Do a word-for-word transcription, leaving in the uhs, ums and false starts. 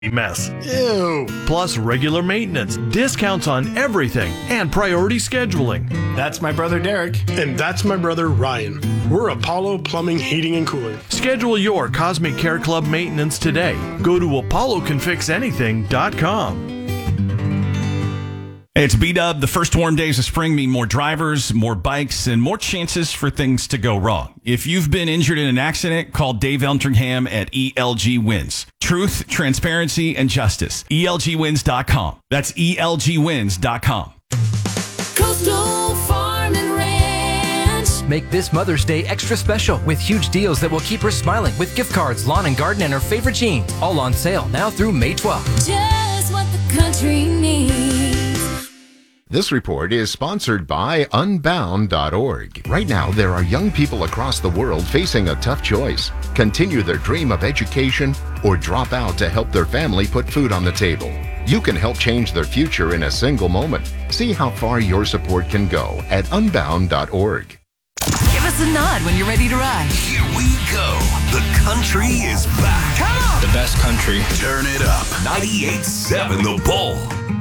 mess. Ew. Plus regular maintenance, discounts on everything, and priority scheduling. That's my brother Derek. And that's my brother Ryan. We're Apollo Plumbing, Heating, and Cooling. Schedule your Cosmic Care Club maintenance today. Go to apollo can fix anything dot com. Hey, it's B-Dub. The first warm days of spring mean more drivers, more bikes, and more chances for things to go wrong. If you've been injured in an accident, call Dave Eltringham at E L G Wins. Truth, transparency, and justice. E L G wins dot com. That's E L G wins dot com. Coastal Farm and Ranch. Make this Mother's Day extra special with huge deals that will keep her smiling with gift cards, lawn and garden, and her favorite jeans. All on sale now through May twelfth. Just what the country needs. This report is sponsored by unbound dot org. Right now, there are young people across the world facing a tough choice. Continue their dream of education or drop out to help their family put food on the table. You can help change their future in a single moment. See how far your support can go at unbound dot org. Give us a nod when you're ready to ride. Here we go. The country is back. Come on! The best country. Turn it up. ninety-eight point seven The Bull.